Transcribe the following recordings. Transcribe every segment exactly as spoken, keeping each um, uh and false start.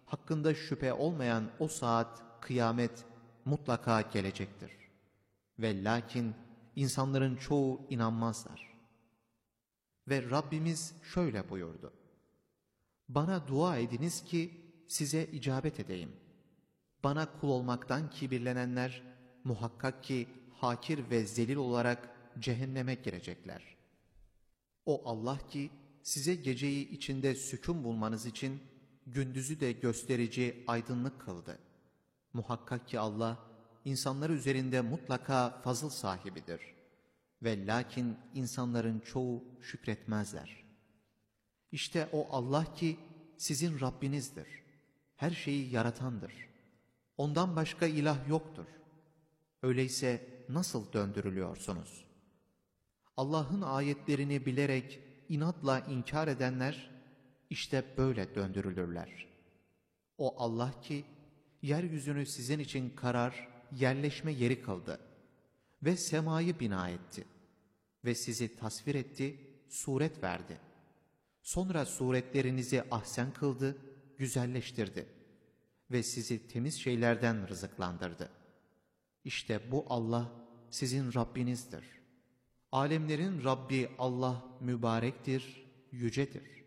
hakkında şüphe olmayan o saat, kıyamet mutlaka gelecektir. Ve lakin insanların çoğu inanmazlar. Ve Rabbimiz şöyle buyurdu: Bana dua ediniz ki size icabet edeyim. Bana kul olmaktan kibirlenenler muhakkak ki hakir ve zelil olarak cehenneme girecekler. O Allah ki size geceyi içinde sükun bulmanız için gündüzü de gösterici aydınlık kıldı. Muhakkak ki Allah insanlar üzerinde mutlaka fazıl sahibidir. Ve lakin insanların çoğu şükretmezler. İşte o Allah ki sizin Rabbinizdir. Her şeyi yaratandır. Ondan başka ilah yoktur. Öyleyse nasıl döndürülüyorsunuz? Allah'ın ayetlerini bilerek inatla inkar edenler işte böyle döndürülürler. O Allah ki yeryüzünü sizin için karar, yerleşme yeri kıldı ve semayı bina etti ve sizi tasvir etti, suret verdi. Sonra suretlerinizi ahsen kıldı, güzelleştirdi ve sizi temiz şeylerden rızıklandırdı. İşte bu Allah sizin Rabbinizdir. Alemlerin Rabbi Allah mübarektir, yücedir.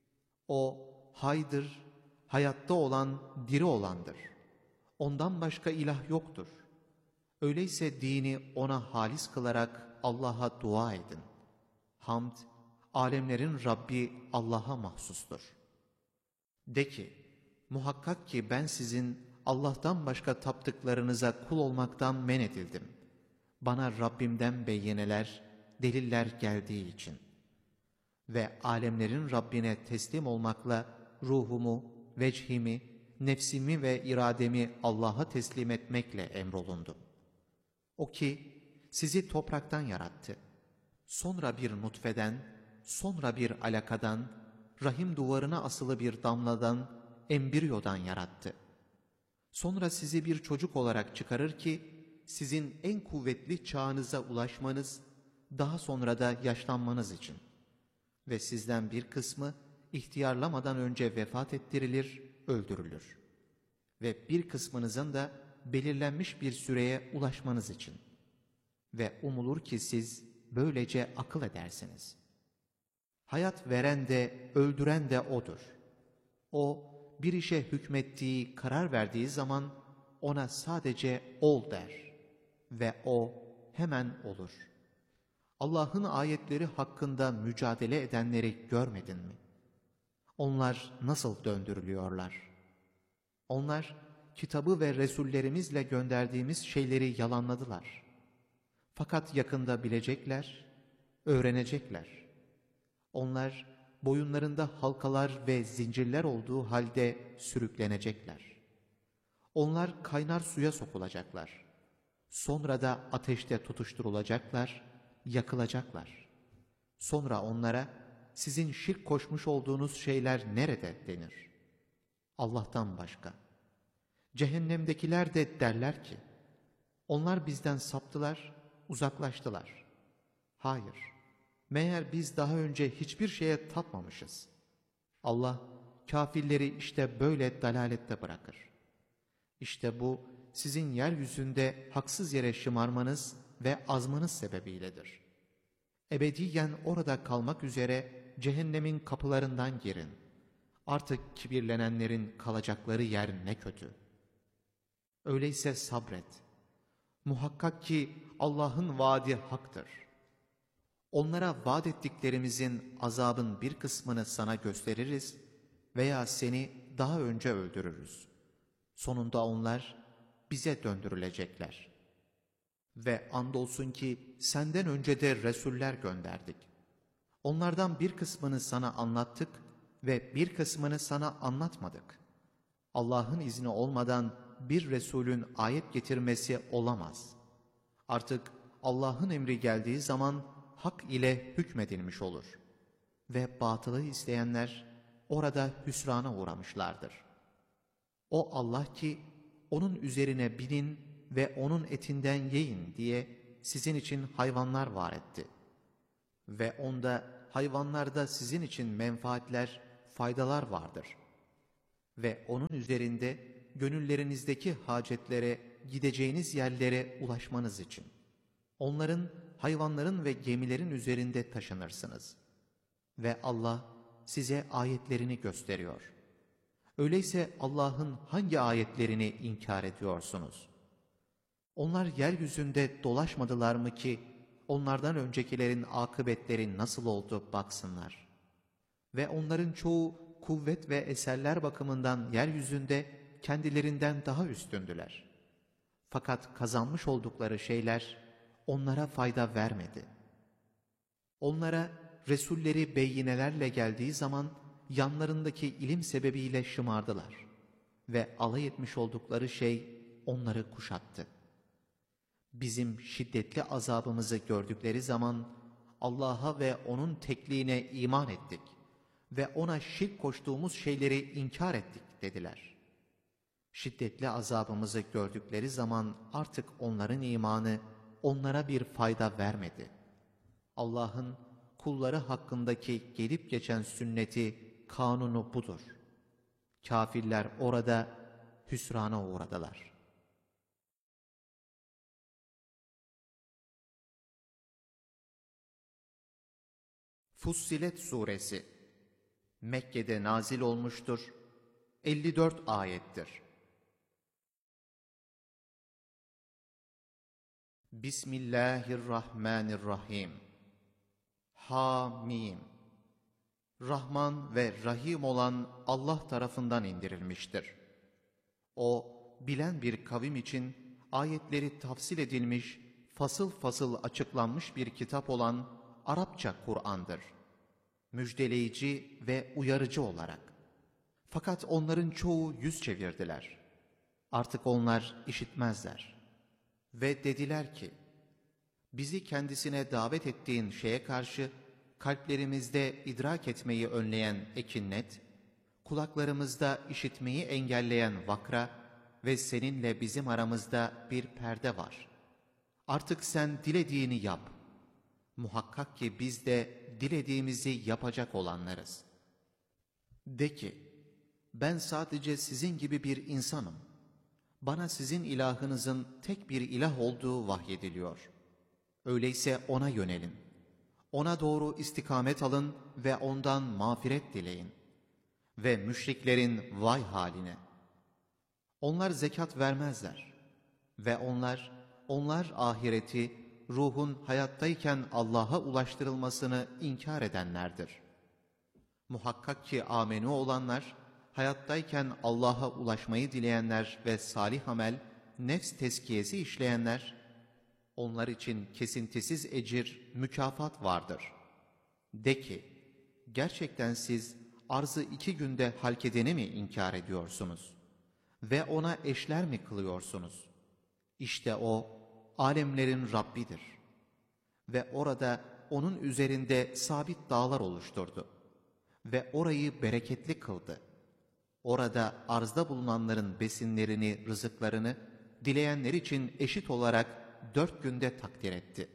O haydır, hayatta olan, diri olandır. Ondan başka ilah yoktur. Öyleyse dini ona halis kılarak Allah'a dua edin. Hamd, alemlerin Rabbi Allah'a mahsustur. De ki, muhakkak ki ben sizin Allah'tan başka taptıklarınıza kul olmaktan men edildim. Bana Rabbimden beyyineler, deliller geldiği için. Ve alemlerin Rabbine teslim olmakla ruhumu, vechimi, nefsimi ve irademi Allah'a teslim etmekle emrolundu. O ki sizi topraktan yarattı. Sonra bir nutfeden, sonra bir alakadan, rahim duvarına asılı bir damladan, embriyodan yarattı. Sonra sizi bir çocuk olarak çıkarır ki, sizin en kuvvetli çağınıza ulaşmanız, daha sonra da yaşlanmanız için. Ve sizden bir kısmı ihtiyarlamadan önce vefat ettirilir, öldürülür. Ve bir kısmınızın da belirlenmiş bir süreye ulaşmanız için. Ve umulur ki siz böylece akıl edersiniz. Hayat veren de öldüren de O'dur. O bir işe hükmettiği, karar verdiği zaman ona sadece ol der. Ve o hemen olur. Allah'ın ayetleri hakkında mücadele edenleri görmedin mi? Onlar nasıl döndürülüyorlar? Onlar kitabı ve Resullerimizle gönderdiğimiz şeyleri yalanladılar. Fakat yakında bilecekler, öğrenecekler. Onlar boyunlarında halkalar ve zincirler olduğu halde sürüklenecekler. Onlar kaynar suya sokulacaklar. Sonra da ateşte tutuşturulacaklar, yakılacaklar. Sonra onlara sizin şirk koşmuş olduğunuz şeyler nerede denir? Allah'tan başka. Cehennemdekiler de derler ki, onlar bizden saptılar, uzaklaştılar. Hayır, meğer biz daha önce hiçbir şeye tapmamışız. Allah kafirleri işte böyle dalalette bırakır. İşte bu sizin yeryüzünde haksız yere şımarmanız ve azmanız sebebiyledir. Ebediyen orada kalmak üzere cehennemin kapılarından girin. Artık kibirlenenlerin kalacakları yer ne kötü. Öyleyse sabret. Muhakkak ki Allah'ın vaadi haktır. Onlara vaat ettiklerimizin azabın bir kısmını sana gösteririz veya seni daha önce öldürürüz. Sonunda onlar bize döndürülecekler. Ve andolsun ki senden önce de Resuller gönderdik. Onlardan bir kısmını sana anlattık ve bir kısmını sana anlatmadık. Allah'ın izni olmadan bir Resulün ayet getirmesi olamaz. Artık Allah'ın emri geldiği zaman hak ile hükmedilmiş olur. Ve batılı isteyenler orada hüsrana uğramışlardır. O Allah ki onun üzerine binin ve onun etinden yiyin diye sizin için hayvanlar var etti. Ve onda hayvanlarda sizin için menfaatler, faydalar vardır. ve onun üzerinde gönüllerinizdeki hacetlere, gideceğiniz yerlere ulaşmanız için. Onların, hayvanların ve gemilerin üzerinde taşınırsınız. Ve Allah size ayetlerini gösteriyor. Öyleyse Allah'ın hangi ayetlerini inkar ediyorsunuz? Onlar yeryüzünde dolaşmadılar mı ki, onlardan öncekilerin akıbetleri nasıl oldu baksınlar. Ve onların çoğu kuvvet ve eserler bakımından yeryüzünde kendilerinden daha üstündüler. Fakat kazanmış oldukları şeyler onlara fayda vermedi. Onlara Resulleri beyinelerle geldiği zaman yanlarındaki ilim sebebiyle şımardılar ve alay etmiş oldukları şey onları kuşattı. Bizim şiddetli azabımızı gördükleri zaman Allah'a ve O'nun tekliğine iman ettik ve O'na şirk koştuğumuz şeyleri inkar ettik dediler. Şiddetli azabımızı gördükleri zaman artık onların imanı onlara bir fayda vermedi. Allah'ın kulları hakkındaki gelip geçen sünneti, kanunu budur. Kafirler orada hüsrana uğradılar. Fussilet Suresi Mekke'de nazil olmuştur. elli dört ayettir. Bismillahirrahmanirrahim. Hamim. Rahman ve Rahim olan Allah tarafından indirilmiştir. O, bilen bir kavim için ayetleri tafsil edilmiş, fasıl fasıl açıklanmış bir kitap olan Arapça Kur'an'dır. Müjdeleyici ve uyarıcı olarak. Fakat onların çoğu yüz çevirdiler. Artık onlar işitmezler. Ve dediler ki, bizi kendisine davet ettiğin şeye karşı kalplerimizde idrak etmeyi önleyen ekinnet, kulaklarımızda işitmeyi engelleyen vakra ve seninle bizim aramızda bir perde var. Artık sen dilediğini yap. Muhakkak ki biz de dilediğimizi yapacak olanlarız. De ki, ben sadece sizin gibi bir insanım. Bana sizin ilahınızın tek bir ilah olduğu vahyediliyor. Öyleyse ona yönelin. Ona doğru istikamet alın ve ondan mağfiret dileyin. Ve müşriklerin vay haline. Onlar zekat vermezler. Ve onlar, onlar ahireti, ruhun hayattayken Allah'a ulaştırılmasını inkar edenlerdir. Muhakkak ki amenü olanlar, hayattayken Allah'a ulaşmayı dileyenler ve salih amel, nefs tezkiyesi işleyenler, onlar için kesintisiz ecir, mükafat vardır. De ki, gerçekten siz arzı iki günde halk edeni mi inkar ediyorsunuz? Ve ona eşler mi kılıyorsunuz? İşte o, alemlerin Rabbidir. Ve orada onun üzerinde sabit dağlar oluşturdu. Ve orayı bereketli kıldı. Orada arzda bulunanların besinlerini, rızıklarını, dileyenler için eşit olarak dört günde takdir etti.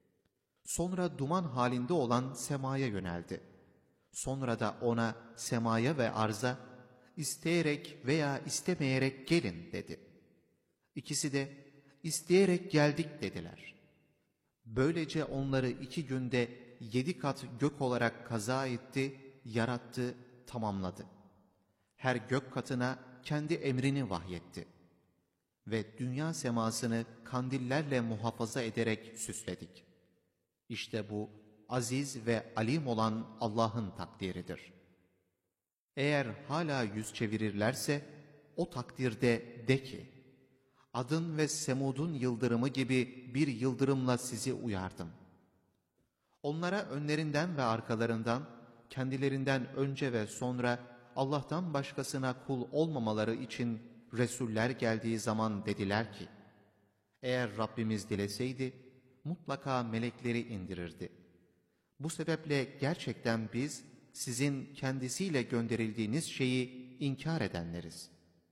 Sonra duman halinde olan semaya yöneldi. Sonra da ona, semaya ve arza, isteyerek veya istemeyerek gelin dedi. İkisi de, isteyerek geldik dediler. Böylece onları iki günde yedi kat gök olarak kaza etti, yarattı, tamamladı. Her gök katına kendi emrini vahyetti. Ve dünya semasını kandillerle muhafaza ederek süsledik. İşte bu, aziz ve alim olan Allah'ın takdiridir. Eğer hala yüz çevirirlerse, o takdirde de ki, Adın ve Semud'un yıldırımı gibi bir yıldırımla sizi uyardım. Onlara önlerinden ve arkalarından, kendilerinden önce ve sonra Allah'tan başkasına kul olmamaları için Resuller geldiği zaman dediler ki, eğer Rabbimiz dileseydi mutlaka melekleri indirirdi. Bu sebeple gerçekten biz sizin kendisiyle gönderildiğiniz şeyi inkar edenleriz.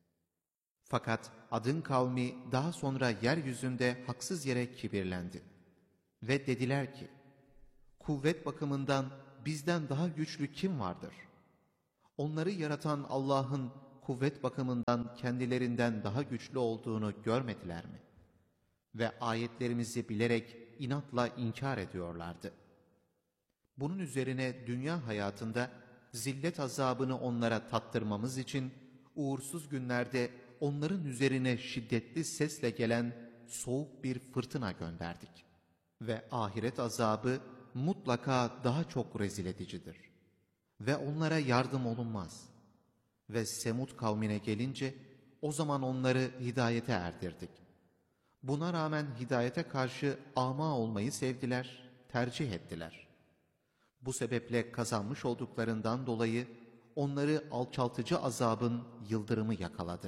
Fakat Ad'ın kavmi daha sonra yeryüzünde haksız yere kibirlendi. Ve dediler ki, kuvvet bakımından bizden daha güçlü kim vardır? Onları yaratan Allah'ın kuvvet bakımından kendilerinden daha güçlü olduğunu görmediler mi? Ve ayetlerimizi bilerek inatla inkar ediyorlardı. Bunun üzerine dünya hayatında zillet azabını onlara tattırmamız için uğursuz günlerde onların üzerine şiddetli sesle gelen soğuk bir fırtına gönderdik. Ve ahiret azabı mutlaka daha çok rezil edicidir. Ve onlara yardım olunmaz. Ve Semud kavmine gelince o zaman onları hidayete erdirdik. Buna rağmen hidayete karşı ama olmayı sevdiler, tercih ettiler. Bu sebeple kazanmış olduklarından dolayı onları alçaltıcı azabın yıldırımı yakaladı.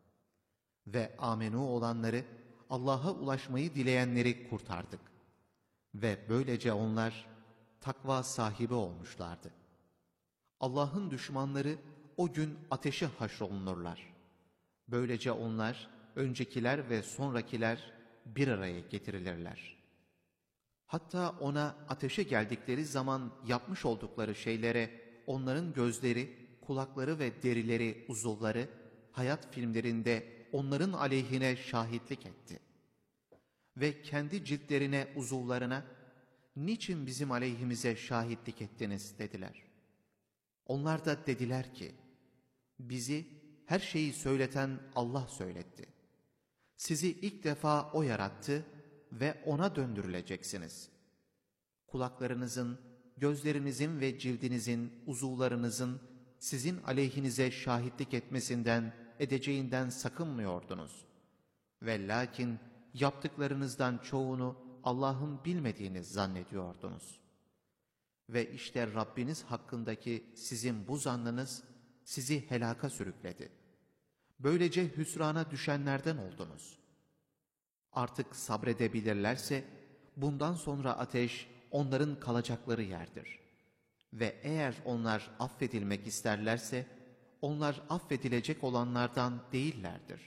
Ve amenu olanları, Allah'a ulaşmayı dileyenleri kurtardık. Ve böylece onlar takva sahibi olmuşlardı. Allah'ın düşmanları o gün ateşe haşrolunurlar. Böylece onlar, öncekiler ve sonrakiler bir araya getirilirler. Hatta ona ateşe geldikleri zaman yapmış oldukları şeylere onların gözleri, kulakları ve derileri, uzuvları hayat filmlerinde onların aleyhine şahitlik etti. Ve kendi ciltlerine, uzuvlarına, "Niçin bizim aleyhimize şahitlik ettiniz?" dediler. Onlar da dediler ki, "Bizi her şeyi söyleten Allah söyletti. Sizi ilk defa O yarattı ve O'na döndürüleceksiniz. Kulaklarınızın, gözlerinizin ve cildinizin, uzuvlarınızın sizin aleyhinize şahitlik etmesinden, edeceğinden sakınmıyordunuz. Ve lakin yaptıklarınızdan çoğunu Allah'ın bilmediğini zannediyordunuz. Ve işte Rabbiniz hakkındaki sizin bu zannınız sizi helaka sürükledi. Böylece hüsrana düşenlerden oldunuz. Artık sabredebilirlerse bundan sonra ateş onların kalacakları yerdir. Ve eğer onlar affedilmek isterlerse onlar affedilecek olanlardan değillerdir.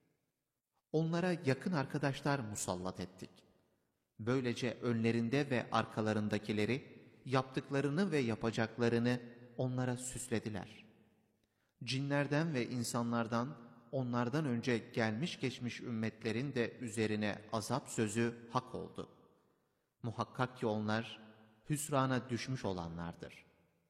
Onlara yakın arkadaşlar musallat ettik. Böylece önlerinde ve arkalarındakileri, yaptıklarını ve yapacaklarını onlara süslediler. Cinlerden ve insanlardan, onlardan önce gelmiş geçmiş ümmetlerin de üzerine azap sözü hak oldu. Muhakkak ki onlar hüsrana düşmüş olanlardır.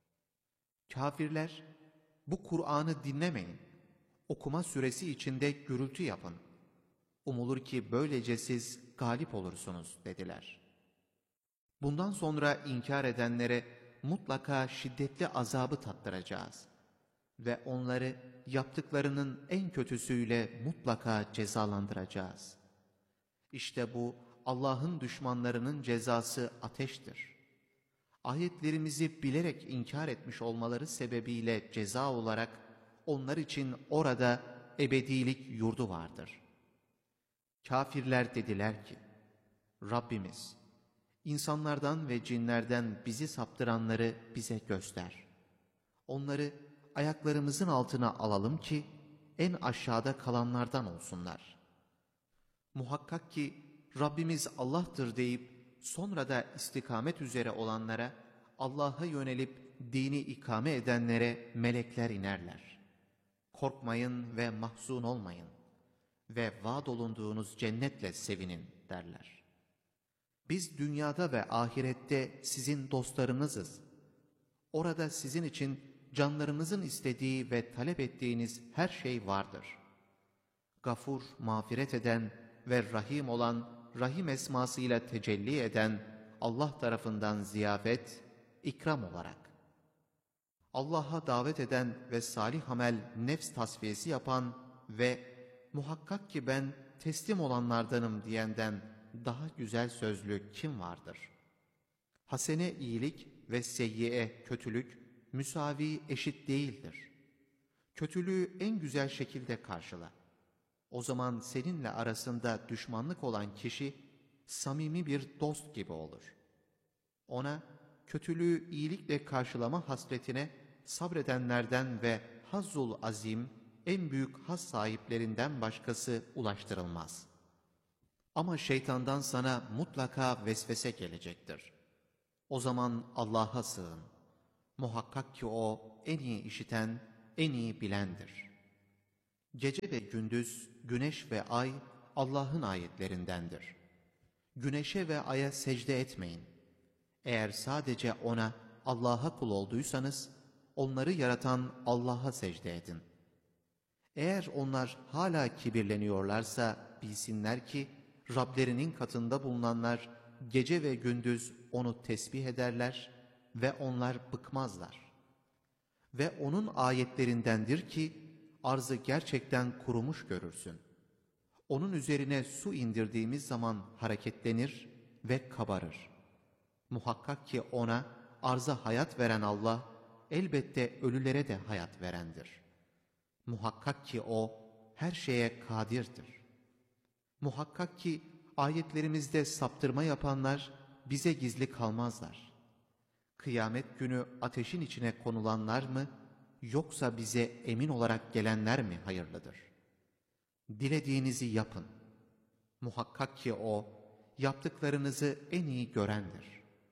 Kafirler, "Bu Kur'an'ı dinlemeyin, okuma süresi içinde gürültü yapın. Umulur ki böylece siz galip olursunuz," dediler. Bundan sonra inkar edenlere mutlaka şiddetli azabı tattıracağız ve onları yaptıklarının en kötüsüyle mutlaka cezalandıracağız. İşte bu Allah'ın düşmanlarının cezası ateştir. Ayetlerimizi bilerek inkar etmiş olmaları sebebiyle ceza olarak onlar için orada ebedilik yurdu vardır. Kafirler dediler ki, "Rabbimiz, insanlardan ve cinlerden bizi saptıranları bize göster. Onları ayaklarımızın altına alalım ki en aşağıda kalanlardan olsunlar." Muhakkak ki Rabbimiz Allah'tır deyip sonra da istikamet üzere olanlara, Allah'a yönelip dini ikame edenlere melekler inerler. "Korkmayın ve mahzun olmayın ve vaad olunduğunuz cennetle sevinin," derler. "Biz dünyada ve ahirette sizin dostlarınızız. Orada sizin için canlarınızın istediği ve talep ettiğiniz her şey vardır. Gafur, mağfiret eden ve Rahim olan, Rahim esmasıyla tecelli eden Allah tarafından ziyafet, ikram olarak. Allah'a davet eden ve salih amel nefs tasfiyesi yapan ve muhakkak ki ben teslim olanlardanım diyenden daha güzel sözlü kim vardır? Hasene iyilik ve seyyiye kötülük müsavi eşit değildir. Kötülüğü en güzel şekilde karşıla. O zaman seninle arasında düşmanlık olan kişi samimi bir dost gibi olur. Ona kötülüğü iyilikle karşılama hasretine sabredenlerden ve hazzul azim en büyük haz sahiplerinden başkası ulaştırılmaz. Ama şeytandan sana mutlaka vesvese gelecektir. O zaman Allah'a sığın. Muhakkak ki O en iyi işiten, en iyi bilendir. Gece ve gündüz, güneş ve ay Allah'ın ayetlerindendir. Güneşe ve aya secde etmeyin. Eğer sadece ona, Allah'a kul olduysanız, onları yaratan Allah'a secde edin. Eğer onlar hala kibirleniyorlarsa bilsinler ki, Rablerinin katında bulunanlar gece ve gündüz onu tesbih ederler ve onlar bıkmazlar. Ve onun ayetlerindendir ki, arzı gerçekten kurumuş görürsün. Onun üzerine su indirdiğimiz zaman hareketlenir ve kabarır. Muhakkak ki ona, arza hayat veren Allah, elbette ölülere de hayat verendir. Muhakkak ki o, her şeye kadirdir. Muhakkak ki ayetlerimizde saptırma yapanlar bize gizli kalmazlar. Kıyamet günü ateşin içine konulanlar mı, yoksa bize emin olarak gelenler mi hayırlıdır? Dilediğinizi yapın. Muhakkak ki o, yaptıklarınızı en iyi görendir.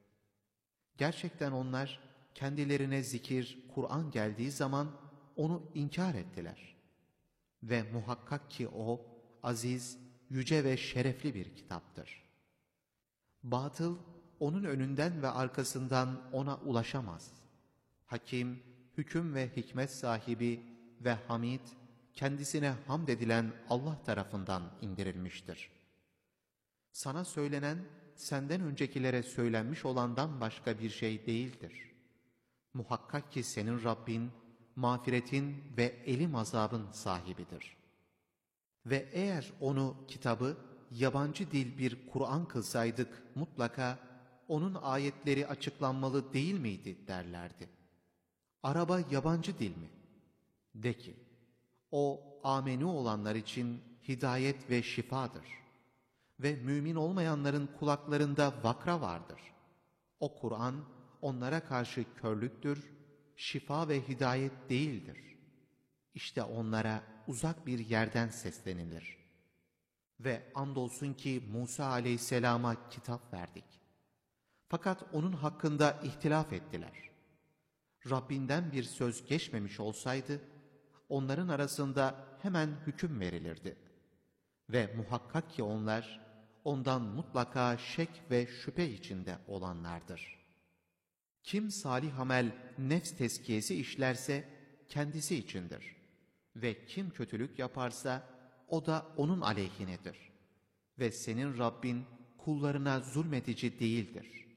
Gerçekten onlar, kendilerine zikir, Kur'an geldiği zaman onu inkar ettiler. Ve muhakkak ki o, aziz, yüce ve şerefli bir kitaptır. Batıl, onun önünden ve arkasından ona ulaşamaz. Hakim, hüküm ve hikmet sahibi ve hamid, kendisine hamd edilen Allah tarafından indirilmiştir. Sana söylenen, senden öncekilere söylenmiş olandan başka bir şey değildir. Muhakkak ki senin Rabbin, mağfiretin ve elim azabın sahibidir. Ve eğer onu, kitabı, yabancı dil bir Kur'an kılsaydık, mutlaka onun ayetleri açıklanmalı değil miydi derlerdi. Araba yabancı dil mi? De ki, o amenü olanlar için hidayet ve şifadır. Ve mümin olmayanların kulaklarında vakra vardır. O Kur'an onlara karşı körlüktür, şifa ve hidayet değildir. İşte onlara uzak bir yerden seslenilir. Ve andolsun ki Musa aleyhisselama kitap verdik. Fakat onun hakkında ihtilaf ettiler. Rabbinden bir söz geçmemiş olsaydı, onların arasında hemen hüküm verilirdi. Ve muhakkak ki onlar, ondan mutlaka şek ve şüphe içinde olanlardır. Kim salih amel, nefs tezkiyesi işlerse, kendisi içindir. Ve kim kötülük yaparsa, o da onun aleyhinedir. Ve senin Rabbin, kullarına zulmedici değildir.